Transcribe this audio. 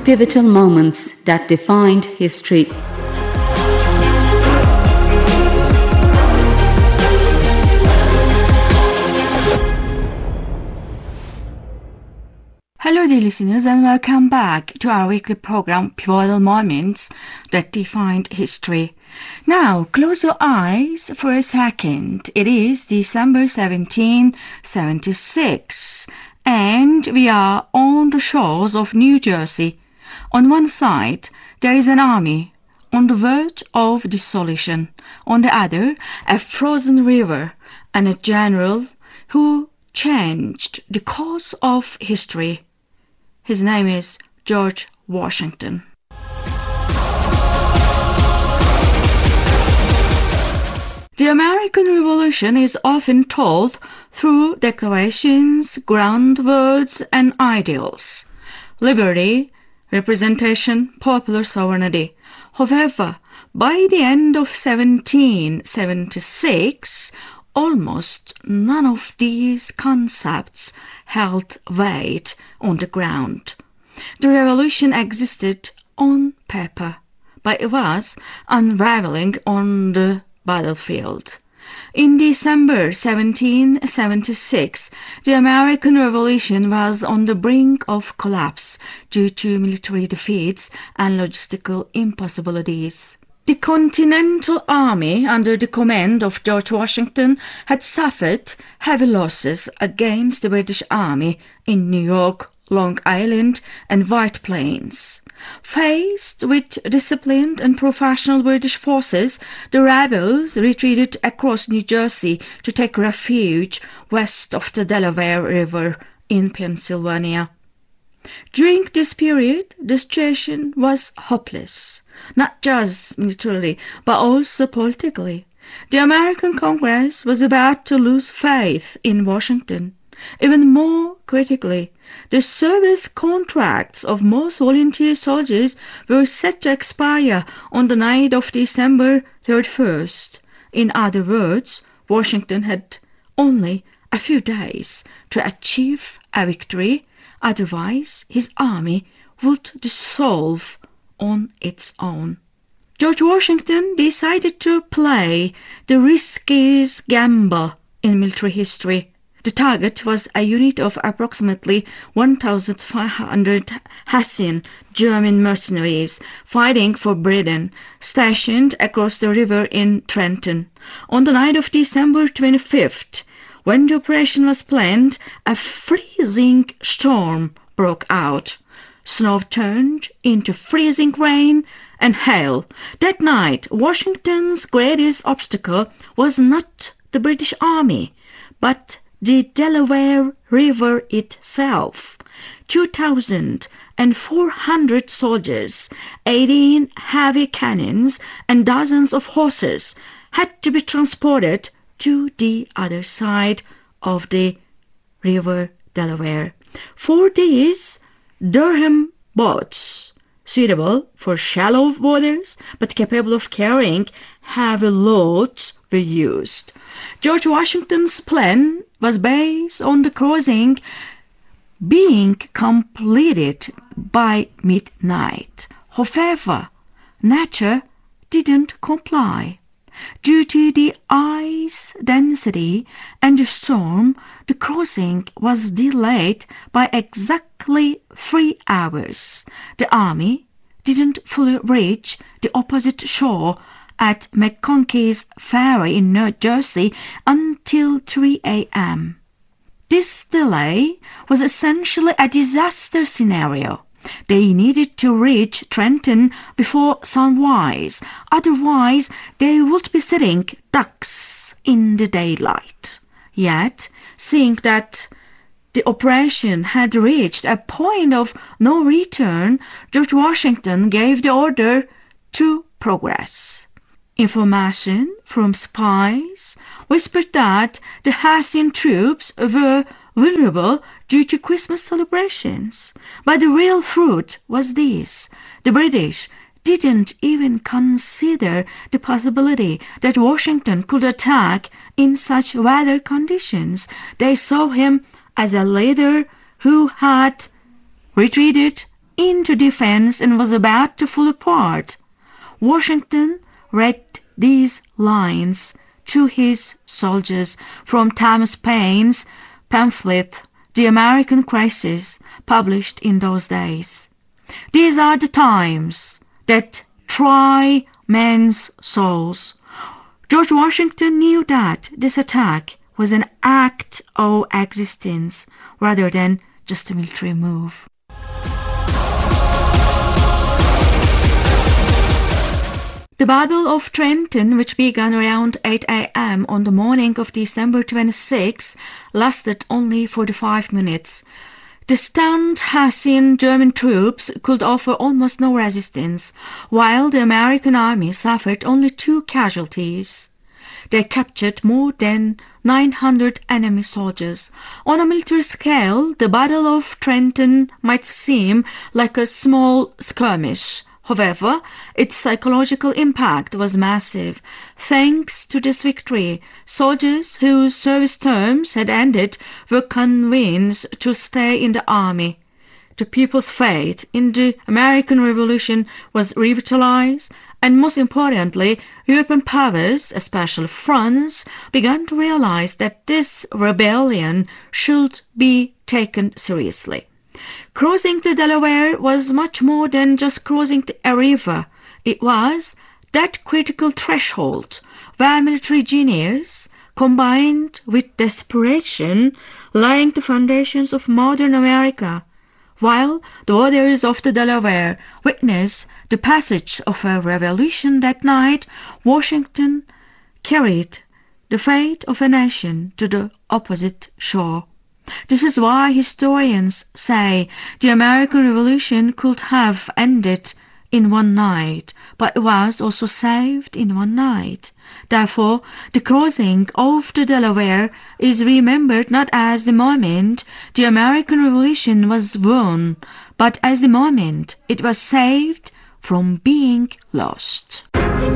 pivotal moments that defined history. Hello dear listeners, and welcome back to our weekly program Pivotal Moments that Defined History. Now close your eyes for a second. It is December 1776 and we are on the shores of New Jersey. On one side there is an army on the verge of dissolution. On the other, a frozen river and a general who changed the course of history. His name is George Washington. The American Revolution is often told through declarations, grand words, and ideals. Liberty, representation, popular sovereignty. However, by the end of 1776, almost none of these concepts held weight on the ground. The revolution existed on paper, but it was unraveling on the battlefield. In December 1776, the American Revolution was on the brink of collapse due to military defeats and logistical impossibilities. The Continental Army, under the command of George Washington, had suffered heavy losses against the British Army in New York, Long Island, and White Plains. Faced with disciplined and professional British forces, the rebels retreated across New Jersey to take refuge west of the Delaware River in Pennsylvania. During this period, the situation was hopeless, not just militarily, but also politically. The American Congress was about to lose faith in Washington. Even more critically, the service contracts of most volunteer soldiers were set to expire on the night of December 31st. In other words, Washington had only a few days to achieve a victory. Otherwise, his army would dissolve on its own. George Washington decided to play the riskiest gamble in military history. The target was a unit of approximately 1,500 Hessian German mercenaries fighting for Britain, stationed across the river in Trenton. On the night of December 25th, when the operation was planned, a freezing storm broke out. Snow turned into freezing rain and hail. That night, Washington's greatest obstacle was not the British Army, but the Delaware River itself. 2,400 soldiers, 18 heavy cannons, and dozens of horses had to be transported to the other side of the River Delaware. For these, Durham boats, suitable for shallow waters but capable of carrying heavy loads, were used. George Washington's plan was based on the crossing being completed by midnight. However, nature didn't comply. Due to the ice density and the storm, the crossing was delayed by exactly 3 hours. The army didn't fully reach the opposite shore at McConkey's Ferry in New Jersey until 3 a.m. This delay was essentially a disaster scenario. They needed to reach Trenton before sunrise, otherwise they would be sitting ducks in the daylight. Yet, seeing that the operation had reached a point of no return, George Washington gave the order to progress. Information from spies whispered that the Hessian troops were vulnerable due to Christmas celebrations. But the real fruit was this: the British didn't even consider the possibility that Washington could attack in such weather conditions. They saw him as a leader who had retreated into defense and was about to fall apart. Washington read these lines to his soldiers from Thomas Paine's pamphlet, The American Crisis, published in those days. These are the times that try men's souls. George Washington knew that this attack was an act of existence rather than just a military move. The Battle of Trenton, which began around 8 a.m. on the morning of December 26, lasted only 45 minutes. The stunned Hessian German troops could offer almost no resistance, while the American army suffered only 2 casualties. They captured more than 900 enemy soldiers. On a military scale, the Battle of Trenton might seem like a small skirmish. However, its psychological impact was massive. Thanks to this victory, soldiers whose service terms had ended were convinced to stay in the army. The people's faith in the American Revolution was revitalized, and most importantly, European powers, especially France, began to realize that this rebellion should be taken seriously. Crossing the Delaware was much more than just crossing a river. It was that critical threshold where military genius, combined with desperation, laying the foundations of modern America. While the waters of the Delaware witnessed the passage of a revolution that night, Washington carried the fate of a nation to the opposite shore. This is why historians say the American Revolution could have ended in one night, but was also saved in one night. Therefore, the crossing of the Delaware is remembered not as the moment the American Revolution was won, but as the moment it was saved from being lost.